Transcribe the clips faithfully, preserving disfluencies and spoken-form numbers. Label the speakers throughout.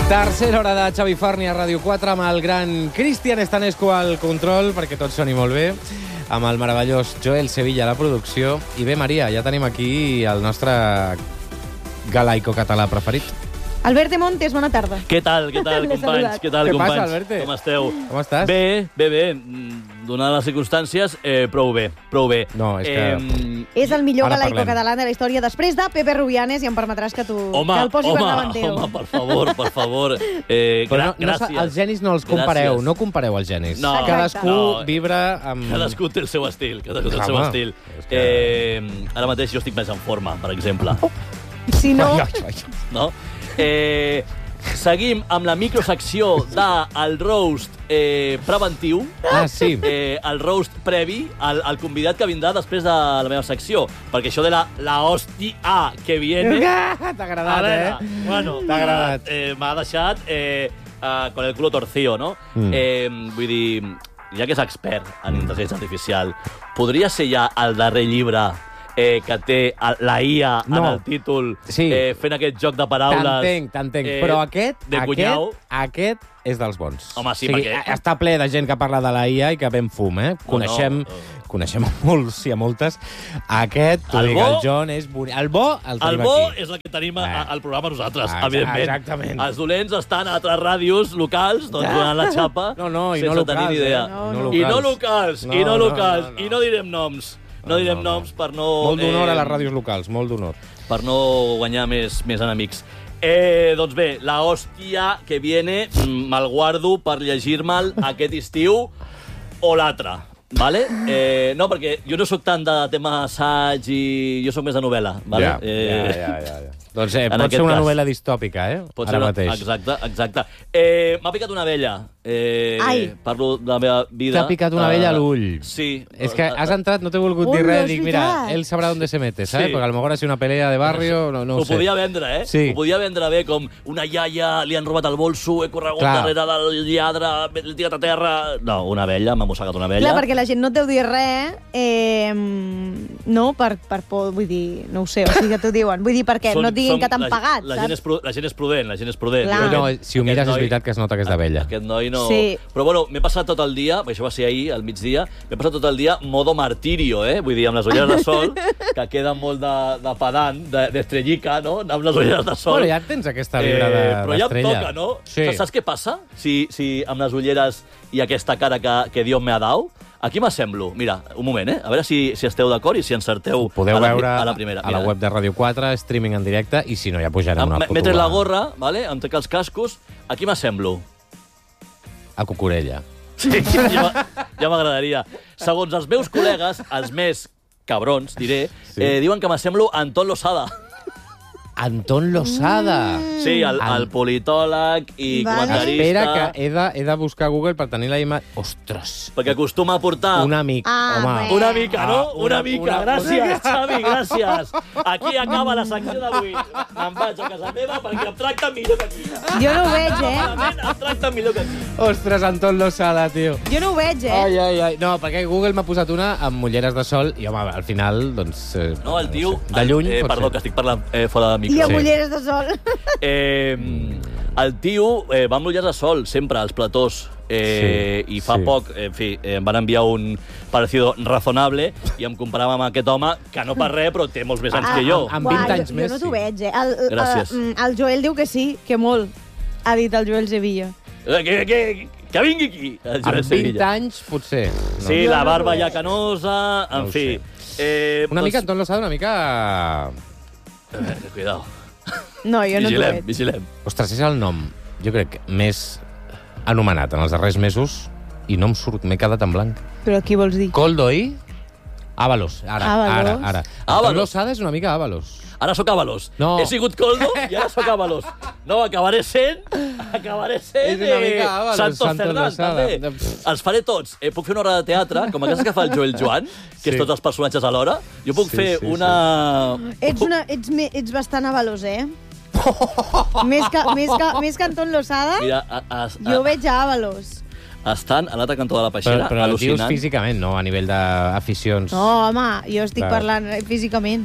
Speaker 1: Tercera hora de Xavi Forni a Ràdio quatre amb el gran Cristian Estanescu al control, perquè tot soni molt bé, amb el meravellós Joel Sevilla a la producció. I bé, Maria, ja tenim aquí el nostre galaico català preferit.
Speaker 2: Alberte Montes, bona tarda.
Speaker 3: Què tal, què tal, companys? Què tal,
Speaker 1: Què
Speaker 3: companys?
Speaker 1: passa, Alberte?
Speaker 3: Com esteu?
Speaker 1: Com estàs?
Speaker 3: Bé, bé, bé. Donades les circumstàncies, eh, prou bé, prou bé.
Speaker 1: No, és que...
Speaker 3: Eh,
Speaker 2: És el millor
Speaker 1: Ara
Speaker 2: galaico
Speaker 1: parlem.
Speaker 2: català de la història, després de Pepe Rubianes, i em permetràs que, tu,
Speaker 3: home,
Speaker 2: que el posi
Speaker 3: home,
Speaker 2: per davant teu.
Speaker 3: home, per favor, per favor. Eh,
Speaker 1: Però
Speaker 3: gra
Speaker 1: no, no,
Speaker 3: gràcies.
Speaker 1: els genis no els compareu,
Speaker 3: Gràcies.
Speaker 1: no compareu els genis.
Speaker 3: No.
Speaker 1: Cadascú
Speaker 3: No.
Speaker 1: vibra amb...
Speaker 3: Cadascú té el seu estil, cadascú té el seu
Speaker 1: Home,
Speaker 3: estil.
Speaker 1: és que-
Speaker 3: Eh, ara mateix jo estic més en forma, per exemple.
Speaker 2: Si no,
Speaker 1: Ai, ai, ai.
Speaker 3: No? Eh, seguim amb la microsecció del roast eh, preventiu.
Speaker 1: Ah, sí.
Speaker 3: Eh, el roast previ al, al convidat que vindrà després de la meva secció. Perquè això de la, la hòstia que viene...
Speaker 1: T'ha
Speaker 3: A
Speaker 1: agradat,
Speaker 3: veure,
Speaker 1: eh?
Speaker 3: bueno,
Speaker 1: T'ha agradat.
Speaker 3: Eh, M'ha deixat eh, uh, con el culo torcido, no?
Speaker 1: Mm.
Speaker 3: Eh, vull dir, ja que és expert en intel·ligència artificial, podria ser ja el darrer llibre eh, que té el- la I A
Speaker 1: No.
Speaker 3: en el títol,
Speaker 1: Sí.
Speaker 3: eh, fent aquest joc de paraules...
Speaker 1: T'entenc, t'entenc.
Speaker 3: eh,
Speaker 1: Però aquest,
Speaker 3: de cunyau.
Speaker 1: aquest, aquest és dels bons.
Speaker 3: Home, sí,
Speaker 1: o sigui,
Speaker 3: perquè-
Speaker 1: Està ple de gent que parla de la I A i que ben fum, eh? Coneixem,
Speaker 3: no.
Speaker 1: coneixem a molts i a moltes. Aquest, t'ho
Speaker 3: El
Speaker 1: dic,
Speaker 3: bo-
Speaker 1: el John, és bonic. El bo el tenim
Speaker 3: El bo
Speaker 1: aquí.
Speaker 3: és el que tenim a-
Speaker 1: Eh.
Speaker 3: al programa nosaltres,
Speaker 1: Ah,
Speaker 3: evidentment.
Speaker 1: exactament.
Speaker 3: Els dolents estan a altres ràdios locals, doncs donant la xapa,
Speaker 1: No, no, i
Speaker 3: sense
Speaker 1: no
Speaker 3: tenir
Speaker 1: locals,
Speaker 3: ni idea.
Speaker 1: eh? No,
Speaker 2: no
Speaker 3: I no
Speaker 1: locals.
Speaker 3: locals,
Speaker 1: No,
Speaker 3: i no
Speaker 1: no,
Speaker 3: locals,
Speaker 1: no, no.
Speaker 3: i no direm noms. No,
Speaker 1: No,
Speaker 3: direm
Speaker 1: no, no.
Speaker 3: noms per no...
Speaker 1: Molt d'honor
Speaker 3: eh,
Speaker 1: a les ràdios locals, molt d'honor.
Speaker 3: Per no guanyar més, més enemics. Eh, doncs bé, la hòstia que viene mm, me'l guardo per llegir-me'l aquest estiu o l'altre. Vale? Eh, no, perquè jo no sóc tant de tema assaig i jo sóc més de novel·la. Vale?
Speaker 1: Ja,
Speaker 3: eh,
Speaker 1: ja, ja, ja, ja. Doncs eh,
Speaker 3: en
Speaker 1: pot
Speaker 3: aquest
Speaker 1: ser una
Speaker 3: cas.
Speaker 1: novel·la distòpica, eh?
Speaker 3: Pot
Speaker 1: Ara
Speaker 3: ser una...
Speaker 1: mateix.
Speaker 3: Exacte, exacte. Eh, M'ha picat una abella. Eh,
Speaker 2: Ai.
Speaker 3: Parlo de la meva vida.
Speaker 1: T'ha picat una abella a l'ull.
Speaker 3: Sí.
Speaker 1: És que has entrat, no t'he volgut dir
Speaker 2: Ui,
Speaker 1: res,
Speaker 2: és
Speaker 1: dic, mira,
Speaker 2: veritat.
Speaker 1: él sabrà on se mete, ¿sabes?
Speaker 3: Sí.
Speaker 1: Perquè a lo mejor ha sido una pelea de barrio, no, no ho
Speaker 3: Ho
Speaker 1: sé.
Speaker 3: podia vendre, eh?
Speaker 1: Sí.
Speaker 3: Ho podia vendre bé, com una iaia, li han robat el bolso, he corregut
Speaker 1: Clar.
Speaker 3: darrere del lladre, l'he tirat a terra... No, una abella, m'ha mossegat una abella.
Speaker 2: clar, perquè la gent no et deu dir res, eh, no, per, per por, vull dir, no ho sé, o sigui que t'ho diuen. Vull dir, perquè
Speaker 3: Són-
Speaker 2: no et diguin
Speaker 3: som-
Speaker 2: que t'han
Speaker 3: la-
Speaker 2: pagat,
Speaker 3: la
Speaker 2: saps?
Speaker 3: gent, és pru, la gent és prudent, la gent és prudent.
Speaker 2: Clar.
Speaker 3: Jo
Speaker 1: No,
Speaker 3: aquest-
Speaker 1: si ho
Speaker 3: aquest
Speaker 1: mires és
Speaker 3: noi-
Speaker 1: veritat que es nota que és d'abella.
Speaker 3: Aquest noi no...
Speaker 2: Sí.
Speaker 3: Però bueno, m'he passat tot el dia, això va ser ahir, al migdia, m'he passat tot el dia modo martirio, eh? Vull dir, amb les ulleres de sol, que queda molt de, de pedant, de- d'estrellica, no? Amb les ulleres de sol.
Speaker 1: Bueno, ja tens aquesta vibra de-
Speaker 3: Però ja em
Speaker 1: d'estrella.
Speaker 3: toca, no?
Speaker 1: Sí.
Speaker 3: Saps, saps què passa? Si, si amb les ulleres i aquesta cara que, que Dios me ha dado, aquí m'assemblo. Mira, un moment, eh? A veure si, si esteu d'acord i si encerteu
Speaker 1: Ho podeu
Speaker 3: a la,
Speaker 1: veure
Speaker 3: a la primera.
Speaker 1: a la web de Ràdio quatre, streaming en directe, i si no, ja pujarem una foto.
Speaker 3: M'he tret la
Speaker 1: a-
Speaker 3: gorra, vale? Em trec els cascos. Aquí m'assemblo.
Speaker 1: A Cucurella.
Speaker 3: Sí, ja m'a- ja m'agradaria. Segons els meus col·legues, els més cabrons, diré,
Speaker 1: Sí.
Speaker 3: eh, diuen que m'assemblo a Anton Losada.
Speaker 1: Anton Losada.
Speaker 3: Sí, el,
Speaker 1: An-
Speaker 3: el politòleg i
Speaker 2: Vale.
Speaker 3: comentarista.
Speaker 1: Espera, que he de, he de buscar a Google per tenir la imatge... Ostres,
Speaker 3: Perquè acostuma a portar...
Speaker 1: un amic,
Speaker 2: Ah,
Speaker 1: home.
Speaker 2: bé.
Speaker 3: Una mica, no?
Speaker 1: Ah,
Speaker 3: una,
Speaker 1: una-
Speaker 3: mica.
Speaker 1: una-
Speaker 3: Gràcies, Xavi, gràcies. Aquí acaba la secció d'avui. Me'n vaig a casa meva perquè em tracten millor que aquí.
Speaker 2: Jo no ho veig, eh?
Speaker 3: Malament, em tracten millor que aquí.
Speaker 1: Ostres, Anton Losada, tio.
Speaker 2: Jo no ho veig, eh?
Speaker 1: Ai, ai, ai. No, perquè Google m'ha posat una amb ulleres de sol i, home, al final, doncs... Eh,
Speaker 3: No, el tio...
Speaker 1: sé. De lluny,
Speaker 3: eh,
Speaker 1: pot
Speaker 3: Perdó,
Speaker 1: ser.
Speaker 3: que estic parlant eh, fora de micro.
Speaker 2: I amb
Speaker 1: Sí.
Speaker 2: ulleres de sol.
Speaker 3: Eh, el tio eh, va amb ulleres de sol, sempre, als platós. Eh,
Speaker 1: Sí,
Speaker 3: I fa
Speaker 1: sí.
Speaker 3: poc, en fi, eh, em van enviar un parecido razonable i em comparava amb aquest home, que no per res, però té molts més anys
Speaker 2: Ah,
Speaker 3: que jo.
Speaker 1: amb vint anys
Speaker 2: jo,
Speaker 1: més,
Speaker 2: Jo no
Speaker 1: sí.
Speaker 2: t'ho veig, eh? El,
Speaker 3: Gràcies.
Speaker 2: El, el Joel diu que sí, que molt, ha dit el Joel Sevilla.
Speaker 3: Eh, Que, que, que vingui aquí, el Joel
Speaker 1: Amb vint
Speaker 3: Sevilla.
Speaker 1: anys, potser. No.
Speaker 3: Sí,
Speaker 2: Jo
Speaker 3: la
Speaker 2: no
Speaker 3: barba
Speaker 2: ho
Speaker 3: ja
Speaker 2: veig.
Speaker 3: canosa, en
Speaker 1: No ho
Speaker 3: fi.
Speaker 1: sé.
Speaker 3: Eh,
Speaker 1: Una
Speaker 3: doncs-
Speaker 1: mica, Anton Losada, una mica...
Speaker 3: Eh, cuidado.
Speaker 2: No, jo no t'ho
Speaker 3: Vigilem,
Speaker 2: veig.
Speaker 3: vigilem.
Speaker 1: Ostres, és el nom, jo crec, més anomenat en els darrers mesos i no em surt, m'he quedat en blanc.
Speaker 2: Però qui vols dir?
Speaker 1: Coldo i... Ábalos, ara,
Speaker 2: Ábalos.
Speaker 1: ara, ara.
Speaker 3: Ábalos.
Speaker 1: Anton Losada és una mica Ábalos.
Speaker 3: Ara sóc Ábalos.
Speaker 1: No.
Speaker 3: He sigut Coldo i ara sóc Ábalos. No, acabaré sent... Acabaré sent...
Speaker 1: És una
Speaker 3: eh,
Speaker 1: mica Ábalos,
Speaker 3: Santos
Speaker 1: Santos
Speaker 3: Cerdán,
Speaker 1: Losada.
Speaker 3: també. Els faré tots. Eh, puc fer una obra de teatre, com aquestes que fa el Joel Joan, que
Speaker 1: Sí.
Speaker 3: és tots els personatges alhora. Jo puc
Speaker 1: Sí,
Speaker 3: fer
Speaker 1: sí,
Speaker 3: una...
Speaker 2: Ets, una, ets, me- ets bastant avalós, eh? més, que, més, que, més que Anton Losada,
Speaker 3: Mira, a, a, a,
Speaker 2: jo veig a Avalos.
Speaker 3: estan a l'altre cantó de la peixera,
Speaker 1: Però, però el dius
Speaker 3: al·lucinant.
Speaker 1: físicament, no? A nivell d'aficions.
Speaker 2: No, home, jo estic
Speaker 1: Clar.
Speaker 2: parlant eh, físicament.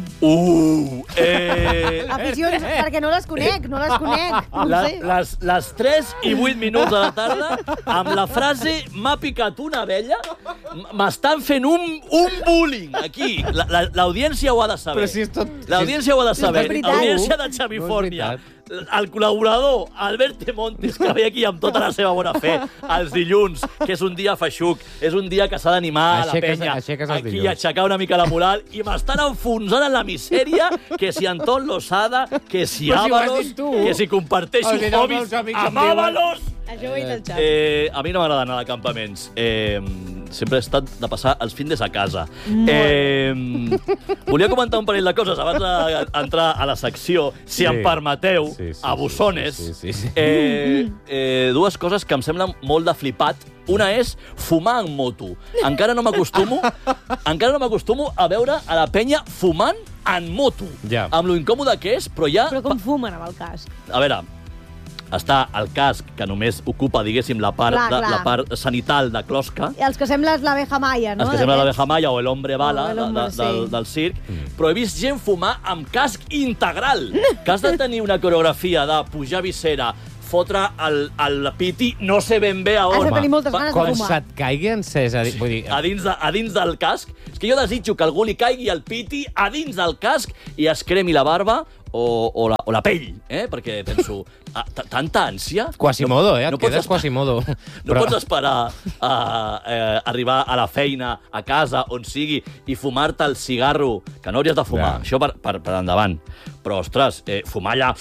Speaker 3: Uh! Eh...
Speaker 2: Aficions, perquè no les conec, no les conec. No
Speaker 3: La,
Speaker 2: ho sé.
Speaker 3: les, les tres i vuit minuts de la tarda, amb la frase m'ha picat una abella, m- m'estan fent un, un bullying aquí. La- la- L'audiència ho ha de saber.
Speaker 1: Però si és tot-
Speaker 3: L'audiència ho ha de saber.
Speaker 2: és veritat.
Speaker 3: L'audiència de
Speaker 1: No
Speaker 3: Xavifornia.
Speaker 1: és
Speaker 3: El col·laborador, Albert Montes, que ve aquí amb tota la seva bona fe, els dilluns, que és un dia feixuc, és un dia que s'ha d'animar a la
Speaker 1: Aixeques-
Speaker 3: penya,
Speaker 1: aixeques els
Speaker 3: aquí
Speaker 1: dilluns.
Speaker 3: a aixecar una mica la moral, i m'estan enfonsant en la misèria, que si Anton Lozada, que si
Speaker 1: Però si ho has
Speaker 3: Ábalos,
Speaker 1: dit tu.
Speaker 3: que si comparteixo
Speaker 1: Has dit els
Speaker 3: hobbies
Speaker 1: meus amics
Speaker 3: amb
Speaker 1: em diuen-
Speaker 3: Ábalos.
Speaker 2: Això ho he dit al xat.
Speaker 3: Eh, a mi no m'agrada anar a campaments. Eh, sempre he estat de passar els findes a casa.
Speaker 2: Molt
Speaker 3: Eh, volia comentar un parell de coses abans d'entrar a la secció, si
Speaker 1: Sí.
Speaker 3: em permeteu,
Speaker 1: Sí, sí,
Speaker 3: a bossones.
Speaker 1: sí, sí, sí.
Speaker 3: Eh, eh, dues coses que em semblen molt de flipat. Una és fumar en moto. Encara no m'acostumo encara no m'acostumo a veure a la penya fumant en moto.
Speaker 1: Ja.
Speaker 3: Amb lo incòmode que és, però ja...
Speaker 2: Però com fumen amb el casc?
Speaker 3: A veure, està el casc, que només ocupa, diguéssim, la part,
Speaker 2: Clar,
Speaker 3: de,
Speaker 2: clar.
Speaker 3: la part sanital de closca,
Speaker 2: Els que sembles l'abeja maia, no?
Speaker 3: els que sembla
Speaker 2: D'aquests.
Speaker 3: l'abeja maia o el hombre bala
Speaker 2: O el
Speaker 3: de,
Speaker 2: hombre,
Speaker 3: de,
Speaker 2: sí.
Speaker 3: del, del circ, però he vist gent fumar amb casc integral, que has de tenir una coreografia de pujar a visera, fotre el, el piti, no sé ben bé a
Speaker 2: Has
Speaker 3: on.
Speaker 2: de tenir moltes
Speaker 3: Va-
Speaker 2: ganes
Speaker 1: Com
Speaker 2: de fumar.
Speaker 1: se't caigui encès, a dir, vull dir,
Speaker 3: a dins, de, a dins del casc. És que jo desitjo que algú li caigui el piti a dins del casc i es cremi la barba o, o, la, o la pell, eh? Perquè penso, ah, t- tanta ànsia...
Speaker 1: Quasimodo, eh? Et
Speaker 3: no pots
Speaker 1: quedes
Speaker 3: estar-
Speaker 1: Quasimodo.
Speaker 3: No pots esperar a, a arribar a la feina, a casa, on sigui, i fumar-te el cigarro, que no hauries de fumar.
Speaker 1: Ja.
Speaker 3: Això per, per, per endavant. Però, ostres, eh, fumar allà...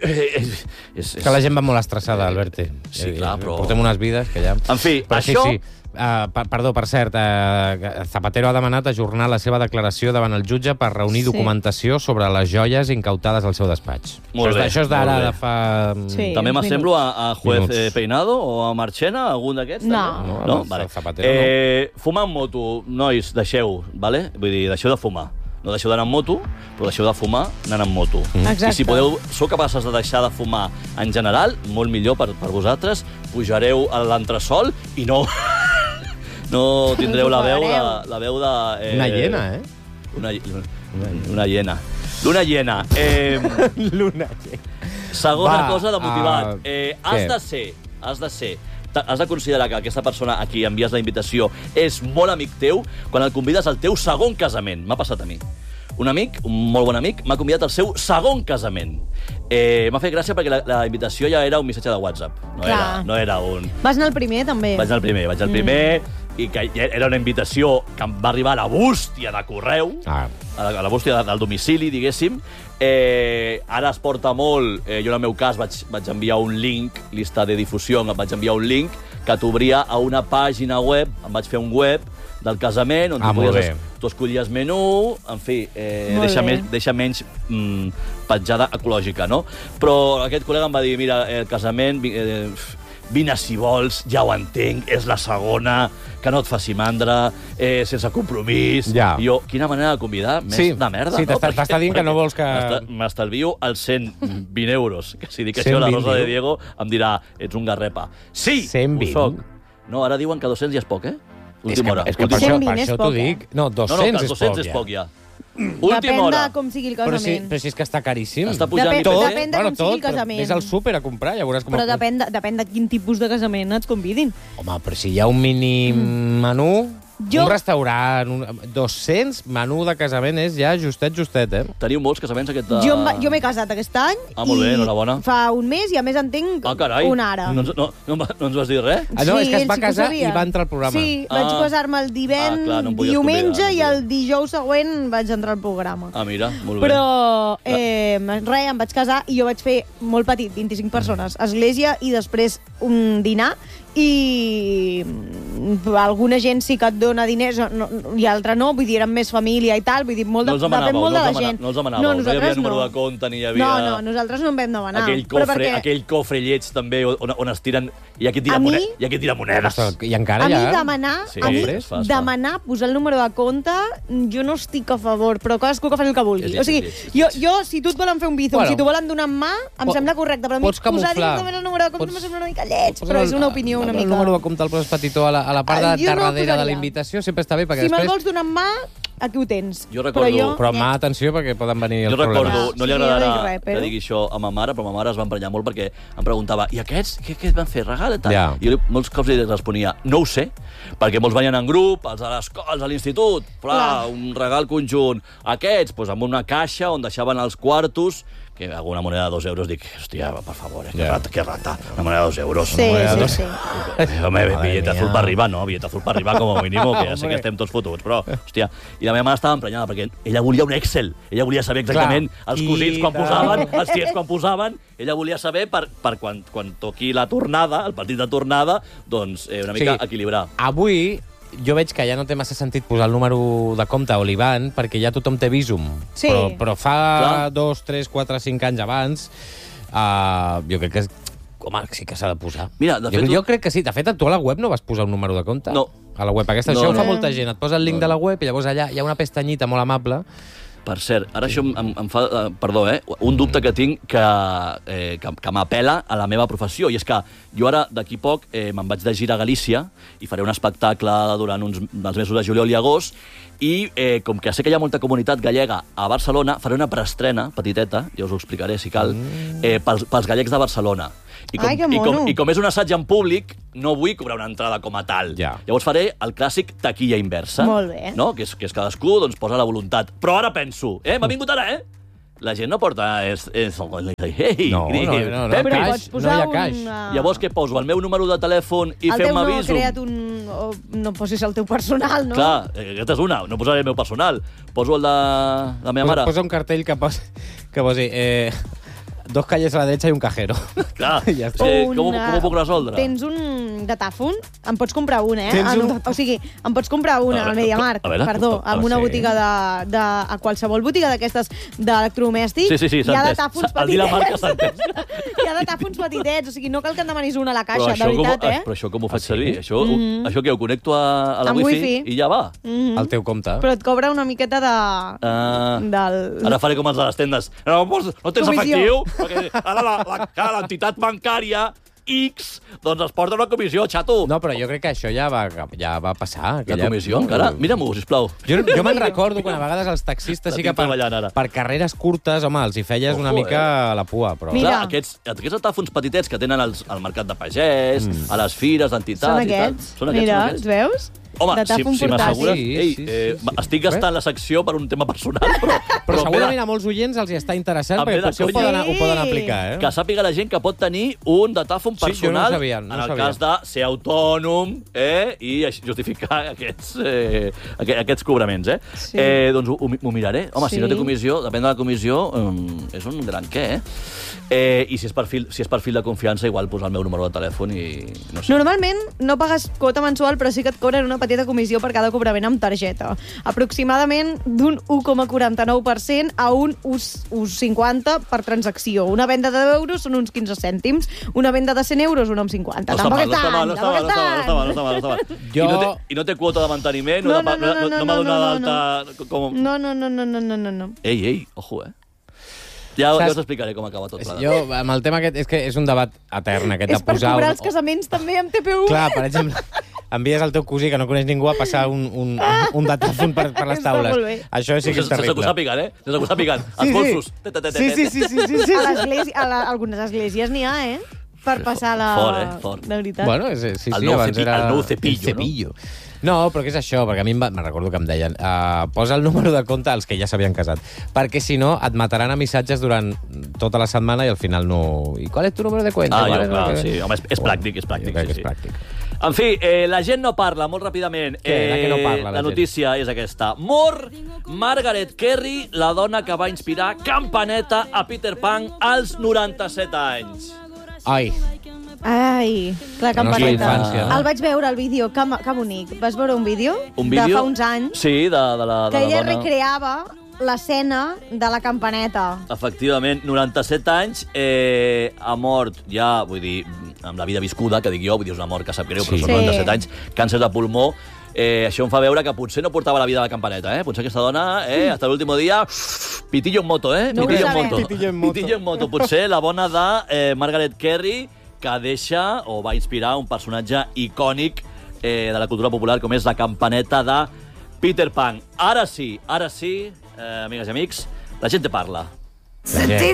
Speaker 3: És, és,
Speaker 1: Que la gent va molt estressada, Alberti.
Speaker 3: Sí,
Speaker 1: Eh,
Speaker 3: clar, però-
Speaker 1: Portem unes vides que ja...
Speaker 3: En fi,
Speaker 1: però
Speaker 3: això-
Speaker 1: Sí, sí. Uh, per, perdó, per cert, uh, Zapatero ha demanat ajornar la seva declaració davant el jutge per reunir
Speaker 2: Sí.
Speaker 1: documentació sobre les joies incautades al seu despatx.
Speaker 3: Molt
Speaker 1: això,
Speaker 3: bé,
Speaker 1: és- això és d'ara,
Speaker 3: molt bé.
Speaker 1: de fa... mm,
Speaker 2: Sí.
Speaker 3: També
Speaker 2: uns
Speaker 3: m'assemblo a, a Juez
Speaker 1: Minuts.
Speaker 3: eh, Peinado o a Marchena, algun d'aquests?
Speaker 2: No.
Speaker 3: també?
Speaker 1: No,
Speaker 3: no?
Speaker 1: el
Speaker 3: Vale.
Speaker 1: Zapatero
Speaker 3: eh, Fumar en moto, nois, deixeu, vale? Vull dir, deixeu de fumar. No deixeu d'anar en moto, però deixeu de fumar anant en moto.
Speaker 2: Exacte.
Speaker 3: I si podeu, sou capaces de deixar de fumar en general, molt millor per, per vosaltres, pujareu a l'entresol i no... no tindreu la veu de... La veu de eh,
Speaker 1: Una hiena, eh?
Speaker 3: Una, una hiena. L'una hiena. Eh,
Speaker 1: Luna.
Speaker 3: Segona
Speaker 1: Va,
Speaker 3: cosa de motivat.
Speaker 1: uh,
Speaker 3: eh, has
Speaker 1: què?
Speaker 3: de ser, has de ser, ta- has de considerar que aquesta persona a qui envies la invitació és molt amic teu quan el convides al teu segon casament. M'ha passat a mi. Un amic, un molt bon amic, m'ha convidat al seu segon casament. Eh, m'ha fet gràcia perquè la, la invitació ja era un missatge de WhatsApp. No,
Speaker 2: Clar.
Speaker 3: era, no era un...
Speaker 2: Vas anar al primer, també?
Speaker 3: Vaig anar al primer, vaig al primer, i que ja era una invitació que em va arribar a la bústia de correu,
Speaker 1: Ah,
Speaker 3: a la, a la bústia de- del domicili, diguéssim. Eh, ara es porta molt... Eh, jo, en el meu cas, vaig, vaig enviar un link, llista de difusió, em vaig enviar un link que t'obria a una pàgina web, em vaig fer un web del casament, on
Speaker 1: Ah,
Speaker 3: tu,
Speaker 1: molt
Speaker 3: podies,
Speaker 1: bé.
Speaker 3: tu escollies menú, en fi, eh,
Speaker 2: Molt
Speaker 3: deixa,
Speaker 2: bé.
Speaker 3: més, deixa menys mm, petjada ecològica, no? Però aquest col·lega em va dir, mira, el casament... vi- Eh, vine si vols, ja ho entenc, és la segona, que no et faci mandra, eh, sense compromís.
Speaker 1: Ja.
Speaker 3: I jo, quina manera de convidar, més
Speaker 1: Sí,
Speaker 3: de merda,
Speaker 1: sí,
Speaker 3: no?
Speaker 1: t'està-
Speaker 3: Perquè-
Speaker 1: t'està dient que no
Speaker 3: perquè
Speaker 1: vols que-
Speaker 3: m'esta- M'estalvio els cent vint euros, que si dic
Speaker 1: cent
Speaker 3: això, la
Speaker 1: vint,
Speaker 3: Rosa de
Speaker 1: diu?
Speaker 3: Diego em dirà, ets un garrepa. Sí,
Speaker 1: cent vint?
Speaker 3: ho soc. No, ara diuen que dos-cents ja és poc, eh?
Speaker 1: és
Speaker 3: Última
Speaker 1: que,
Speaker 3: hora.
Speaker 1: és que per
Speaker 3: Última
Speaker 1: això,
Speaker 2: cent vint
Speaker 1: per
Speaker 2: és
Speaker 1: això t'ho
Speaker 2: poc, eh?
Speaker 1: dic. No,
Speaker 3: No, no,
Speaker 1: dos-cents,
Speaker 3: que dos-cents
Speaker 1: és
Speaker 3: és
Speaker 1: poc,
Speaker 3: poc, ja.
Speaker 2: Depèn
Speaker 3: Última hora.
Speaker 2: de com sigui el
Speaker 1: Però si,
Speaker 2: casament.
Speaker 1: però si és que està caríssim.
Speaker 3: Està pujant
Speaker 2: Depèn-
Speaker 3: I P C.
Speaker 2: depèn de com sigui el
Speaker 1: però
Speaker 2: casament.
Speaker 1: Vés al súper a comprar, ja veuràs com...
Speaker 2: Però depèn de, depèn de quin tipus de casament et convidin.
Speaker 1: Home, però si hi ha un mínim menú...
Speaker 2: Jo-
Speaker 1: Un restaurant, un, dos-cents, menú de casament és ja justet, justet, eh?
Speaker 3: Teniu molts casaments aquest... De...
Speaker 2: Jo, em va- jo m'he casat aquest any
Speaker 3: Ah, molt bé,
Speaker 2: i
Speaker 3: enhorabona.
Speaker 2: fa un mes i a més en tinc
Speaker 3: Ah, carai.
Speaker 2: un ara.
Speaker 3: No, ens- no, no, em va- no ens vas dir res?
Speaker 1: Ah, no, és que es
Speaker 2: ell
Speaker 1: va
Speaker 2: sí que ho
Speaker 1: casar
Speaker 2: sabia.
Speaker 1: i va entrar al programa.
Speaker 2: Sí,
Speaker 3: Ah.
Speaker 2: vaig casar-me el divend,
Speaker 3: Ah, clar, no em podies
Speaker 2: diumenge
Speaker 3: convidar,
Speaker 2: i
Speaker 3: no
Speaker 2: el dijous següent vaig entrar al programa.
Speaker 3: Ah, mira, molt bé.
Speaker 2: Però, eh, res, em vaig casar i jo vaig fer molt petit, vint-i-cinc persones, església i després un dinar i mm, alguna gent sí que et dona dona diners no, i l'altre no, vull dir, eren més família i tal, vull dir, molt de,
Speaker 3: no els demanàveu,
Speaker 2: depèn molt
Speaker 3: no
Speaker 2: de la
Speaker 3: els
Speaker 2: gent.
Speaker 3: No els demanàveu, no, no hi havia número
Speaker 2: no.
Speaker 3: de compte, ni hi havia...
Speaker 2: No, no, nosaltres no en vam demanar.
Speaker 3: Aquell cofre,
Speaker 2: perquè...
Speaker 3: aquell cofre lleig també, on, on es tiren... Hi ha qui tira,
Speaker 2: mi...
Speaker 3: moned... hi ha qui tira monedes.
Speaker 1: I encara
Speaker 2: a
Speaker 1: hi ha...
Speaker 2: mi demanar,
Speaker 3: Sí,
Speaker 2: a mi
Speaker 3: es fa, es fa.
Speaker 2: demanar, posar el número de compte, jo no estic a favor, però cadascú que faci el que vulgui.
Speaker 3: És
Speaker 2: O sigui,
Speaker 3: lleig, és
Speaker 2: jo,
Speaker 3: lleig.
Speaker 2: jo, si tu et volen fer un bizum,
Speaker 1: Bueno.
Speaker 2: si t'ho volen donar en mà, em
Speaker 1: Po-
Speaker 2: sembla correcte, però a mi
Speaker 1: pots
Speaker 2: posar
Speaker 1: camuflar.
Speaker 2: directament el número de compte
Speaker 1: Pots-
Speaker 2: em sembla una mica lleig,
Speaker 1: Posa
Speaker 2: però
Speaker 1: el-
Speaker 2: és una opinió una
Speaker 1: el
Speaker 2: mica...
Speaker 1: número de compte el poses petitó a la, a la part de
Speaker 2: Jo no el
Speaker 1: darrere de
Speaker 2: posaria.
Speaker 1: la invitació, sempre està bé, perquè
Speaker 2: Si me'l
Speaker 1: després...
Speaker 2: vols donar en mà, aquí ho tens.
Speaker 3: Jo recordo-
Speaker 2: Però, jo,
Speaker 1: Però mà, atenció, perquè poden venir els
Speaker 3: Jo recordo,
Speaker 1: problemes.
Speaker 3: no li
Speaker 2: Sí,
Speaker 3: agradarà
Speaker 2: jo dic res, però-
Speaker 3: que digui això a ma mare, però ma mare es va emprenyar molt perquè em preguntava, i aquests, què, què et van fer, regal i tal?
Speaker 1: Ja.
Speaker 3: I jo li- molts cops li responia, no ho sé, perquè molts venien en grup, els a l'escola, els a l'institut, clar,
Speaker 2: Clar.
Speaker 3: un regal conjunt. Aquests, doncs amb una caixa on deixaven els quartos, que alguna moneda de dos euros, dic, hòstia, per favor, eh, que
Speaker 1: Ja.
Speaker 3: rata, que rata, una moneda de dos euros.
Speaker 2: Sí,
Speaker 3: una moneda de
Speaker 2: sí,
Speaker 3: dos...
Speaker 2: sí.
Speaker 3: Eh, Home,
Speaker 1: Madre
Speaker 3: billet azul
Speaker 1: mía.
Speaker 3: per arribar, no? Billet azul per arribar, com a mínim, que ja sé
Speaker 1: Hombre.
Speaker 3: que estem tots fotuts, però, hòstia, i la meva mare estava emprenyada, perquè ella volia un Excel, ella volia saber exactament
Speaker 1: Clar.
Speaker 3: els cosins quan
Speaker 1: I tant.
Speaker 3: posaven, els tiets quan posaven, ella volia saber per, per quan, quan toqui la tornada, el partit de tornada, doncs eh, una mica
Speaker 1: Sí.
Speaker 3: equilibrar.
Speaker 1: Avui jo veig que ja no té massa sentit posar el número de compte o l'I B A N, perquè ja tothom té Visum.
Speaker 2: Sí.
Speaker 1: Però, però fa
Speaker 3: Clar.
Speaker 1: dos, tres, quatre, cinc anys abans, uh, jo crec que... Home, sí que s'ha de posar.
Speaker 3: Mira, de
Speaker 1: jo,
Speaker 3: fet,
Speaker 1: jo crec que sí. De fet, tu a la web no vas posar un número de compte?
Speaker 3: No.
Speaker 1: A la web aquesta.
Speaker 3: No,
Speaker 1: Això ho fa
Speaker 2: no.
Speaker 1: molta gent. Et posa el link de la web i llavors allà hi ha una pestanyita molt amable.
Speaker 3: Per cert, ara això em, em, em fa, eh, perdó, eh, un dubte que tinc que, eh, que, que m'apela a la meva professió, i és que jo ara, d'aquí poc, eh, me'n vaig de gira a Galícia i faré un espectacle durant uns, els mesos de juliol i agost, i eh, com que sé que hi ha molta comunitat gallega a Barcelona, faré una preestrena petiteta, ja us ho explicaré si cal, eh, pels, pels gallecs de Barcelona. I com,
Speaker 2: Ai, que
Speaker 3: i, com,
Speaker 2: mono.
Speaker 3: I com és un assaig en públic, no vull cobrar una entrada com a tal.
Speaker 1: Ja.
Speaker 3: Llavors faré el clàssic taquilla inversa.
Speaker 2: Molt bé.
Speaker 3: No? Que, és, que és cadascú doncs, posa la voluntat. Però ara penso, eh? M'ha vingut ara, eh? La gent no porta... És, és, hey,
Speaker 1: No, no, no, no,
Speaker 3: Pepe.
Speaker 2: Però
Speaker 1: caix,
Speaker 2: pots posar
Speaker 1: no hi ha
Speaker 2: un...
Speaker 1: caix.
Speaker 2: uh,
Speaker 3: Llavors, què poso? El meu número de telèfon i
Speaker 2: el teu
Speaker 3: fem-me
Speaker 2: no ha
Speaker 3: aviso?
Speaker 2: creat un... O no posis el teu personal, no?
Speaker 3: Clar, eh, aquesta és una. No posaré el meu personal. Poso el de la meva
Speaker 1: Posa,
Speaker 3: mare.
Speaker 1: posa un cartell que posi, que posi eh, dos calles a la derecha i un cajero.
Speaker 3: Clar,
Speaker 1: Ja està.
Speaker 3: eh,
Speaker 2: Un,
Speaker 3: com, ho- com ho puc resoldre?
Speaker 2: Tens un datàfon? Em pots comprar un, eh?
Speaker 1: Tens
Speaker 2: Ah, no,
Speaker 1: un datàfon?
Speaker 2: O sigui, em pots comprar un
Speaker 3: A
Speaker 2: al
Speaker 3: veure,
Speaker 2: MediaMarkt,
Speaker 3: a veure,
Speaker 2: perdó,
Speaker 3: a- a-
Speaker 2: en una
Speaker 1: sí.
Speaker 2: botiga de, de... a qualsevol botiga d'aquestes d'electrodomèstics.
Speaker 3: Sí, sí, sí,
Speaker 2: hi ha
Speaker 3: s'ha entès.
Speaker 2: datàfons
Speaker 3: Al dir la marca
Speaker 2: petitets.
Speaker 3: s'ha entès.
Speaker 2: Hi ha datàfons petitets, o sigui, no cal que en demanis una a la
Speaker 3: Però
Speaker 2: caixa, de
Speaker 3: això, com,
Speaker 2: veritat,
Speaker 3: ho-
Speaker 2: eh?
Speaker 3: però això com ho faig
Speaker 1: Ah, sí?
Speaker 3: servir? Això, mm. això què, ho connecto a, a la
Speaker 2: Amb
Speaker 3: wifi,
Speaker 2: wifi.
Speaker 3: i ja va?
Speaker 2: Mhm.
Speaker 1: El teu compte.
Speaker 2: Però et cobra una miqueta de...
Speaker 3: Ah,
Speaker 2: del...
Speaker 3: ara faré com els de les tendes. No, vols- no tens
Speaker 2: Comissió.
Speaker 3: efectiu? Perquè ara la- la- clar, l'entitat bancària X doncs es porta una comissió, xato.
Speaker 1: No, però jo crec que això ja va, ja va passar.
Speaker 3: La
Speaker 1: aquella-
Speaker 3: comissió, encara? Mira-m'ho, sisplau.
Speaker 1: Jo, jo me'n recordo quan a vegades els taxistes
Speaker 3: La
Speaker 1: sí que
Speaker 3: tinc
Speaker 1: per,
Speaker 3: treballant ara.
Speaker 1: per carreres curtes, home, els hi feies una
Speaker 3: Ojo,
Speaker 1: mica a la pua, però...
Speaker 2: Mira.
Speaker 3: Clar, aquests, aquests datàfons petitets que tenen als, al mercat de pagès, mm. a les fires d'entitats
Speaker 2: Són
Speaker 3: i tal.
Speaker 2: aquests.
Speaker 3: Són aquests,
Speaker 2: Mira,
Speaker 3: són
Speaker 2: els
Speaker 3: aquests.
Speaker 2: veus?
Speaker 3: Home, si,
Speaker 2: Datàfon
Speaker 3: si
Speaker 2: portàtil.
Speaker 3: m'assegures...
Speaker 1: Sí,
Speaker 3: Ei,
Speaker 1: sí,
Speaker 3: eh,
Speaker 1: sí, sí.
Speaker 3: estic gastant la secció per un tema personal, però...
Speaker 1: Però segurament
Speaker 3: queda-
Speaker 1: a molts oients els hi està interessant,
Speaker 3: Em ve
Speaker 1: perquè
Speaker 3: de
Speaker 1: potser ho
Speaker 3: conya.
Speaker 1: poden, ho poden
Speaker 2: Sí.
Speaker 1: aplicar, eh?
Speaker 3: Que sàpiga la gent que pot tenir un datàfon
Speaker 1: Sí, jo no ho
Speaker 3: personal
Speaker 1: sabia, no ho
Speaker 3: en el
Speaker 1: sabia.
Speaker 3: cas de ser autònom eh, i així justificar aquests, eh, aqu- aquests cobraments. Eh?
Speaker 2: Sí.
Speaker 3: Eh, doncs ho, ho, ho miraré. Home,
Speaker 2: Sí.
Speaker 3: si no té comissió, depèn de la comissió, um, és un gran què, eh? eh I si és, per fil, si és per fil de confiança, igual posar el meu número de telèfon i no sé.
Speaker 2: Normalment no pagues quota mensual, però sí que et cobren una petita comissió per cada cobrament amb targeta. Aproximadament d'un u coma quaranta-nou per cent a un u coma cinquanta per transacció. Una venda de deu euros són uns quinze cèntims, una venda de cent euros una amb cinquanta.
Speaker 3: No està
Speaker 2: Tampoc
Speaker 3: mal, no
Speaker 2: és
Speaker 3: està
Speaker 2: tant,
Speaker 3: mal, no està mal, no
Speaker 2: tampoc
Speaker 3: està mal,
Speaker 2: és
Speaker 3: no està mal, no
Speaker 2: tant.
Speaker 3: està mal, no està mal.
Speaker 1: Jo-
Speaker 3: I, no té, I no té quota de manteniment?
Speaker 2: No,
Speaker 3: de
Speaker 2: no,
Speaker 3: pa-
Speaker 2: no, no,
Speaker 3: no,
Speaker 2: no,
Speaker 3: m'ha
Speaker 2: no,
Speaker 3: donat
Speaker 2: no,
Speaker 3: d'alta... Com...
Speaker 2: No, no, no, no, no, no, no, no.
Speaker 3: Ei, ei, ojo, eh? Ja,
Speaker 1: Saps-
Speaker 3: ja us explicaré com acaba tot. plegat.
Speaker 1: Jo, amb el tema aquest, és que és un debat etern, aquest
Speaker 2: És
Speaker 1: de
Speaker 2: per
Speaker 1: posar...
Speaker 2: cobrar
Speaker 1: un-
Speaker 2: els casaments també amb T P U.
Speaker 1: Clar, per exemple, envies al teu cosí que no coneix ningú a passar un, un, un datàfon per, per les
Speaker 2: Està
Speaker 1: taules.
Speaker 2: molt bé.
Speaker 1: Això sí que és
Speaker 3: Sense que ho
Speaker 1: terrible.
Speaker 3: sàpiguen, eh? Sense que ho sàpiguen. Els Mossos. Te, te, te, te,
Speaker 1: Sí, sí, sí, sí, sí, sí,
Speaker 2: A
Speaker 1: sí.
Speaker 2: l'església, a la, algunes esglésies n'hi ha, eh? Per passar la...
Speaker 3: Fort, eh? Fort.
Speaker 2: De veritat.
Speaker 1: Bueno, és, sí, sí,
Speaker 3: El nou
Speaker 1: abans
Speaker 3: cepi-
Speaker 1: era...
Speaker 3: el nou cepillo,
Speaker 1: el cepillo. No, però què és això? Perquè a mi em, va, me'n recordo que em deien uh, posa el número de compte als que ja s'havien casat, perquè si no et mataran a missatges durant tota la setmana i al final no... I qual és tu número de cuenta?
Speaker 3: Ah,
Speaker 1: ¿Cuál
Speaker 3: jo,
Speaker 1: es?
Speaker 3: clar,
Speaker 1: Perquè-
Speaker 3: sí. Home, és, és pràctic, és pràctic.
Speaker 1: Jo crec
Speaker 3: Sí,
Speaker 1: que
Speaker 3: sí.
Speaker 1: és pràctic.
Speaker 3: En fi, eh, la gent no parla, molt ràpidament.
Speaker 1: Què? De què no parla la
Speaker 3: la
Speaker 1: gent?
Speaker 3: notícia és aquesta. Mor Margaret Kerry, la dona que va inspirar Campaneta a Peter Pan als noranta-set anys.
Speaker 1: Ai,
Speaker 2: Ai, la
Speaker 1: la nostra
Speaker 2: campaneta.
Speaker 1: infància, no?
Speaker 2: El vaig veure, el vídeo, que, que bonic. Vas veure un vídeo?
Speaker 3: Un vídeo?
Speaker 2: De fa uns anys.
Speaker 3: Sí, de, de la, de
Speaker 2: Que
Speaker 3: la
Speaker 2: ella
Speaker 3: dona.
Speaker 2: recreava l'escena de la campaneta.
Speaker 3: Efectivament, noranta-set anys, eh, ha mort ja, vull dir, amb la vida viscuda, que dic jo, vull dir, és una mort que sap greu,
Speaker 1: Sí.
Speaker 3: però són
Speaker 2: Sí.
Speaker 3: noranta-set anys, càncer de pulmó. Eh, això em fa veure que potser no portava la vida de la campaneta, eh? Potser aquesta dona, eh, hasta l'últim dia, pitillo en moto, eh?
Speaker 2: No ho
Speaker 3: pitillo en
Speaker 2: sabem.
Speaker 3: moto.
Speaker 1: Pitillo en moto.
Speaker 3: Pitillo en moto. Potser la bona de eh, Margaret Kerry, que deixa o va inspirar un personatge icònic eh, de la cultura popular, com és la campaneta de Peter Pan. Ara sí, ara sí, eh, amigues i amics, la gent te parla.
Speaker 1: La gent.